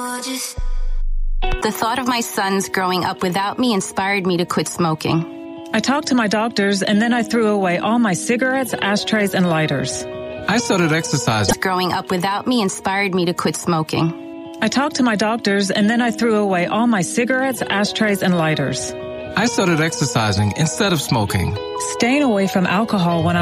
The thought of my sons growing up without me inspired me to quit smoking. I talked to my doctors, and then I threw away all my cigarettes, ashtrays, and lighters. I started exercising. Growing up without me inspired me to quit smoking. I talked to my doctors, and then I threw away all my cigarettes, ashtrays, and lighters. I started exercising instead of smoking. Staying away from alcohol when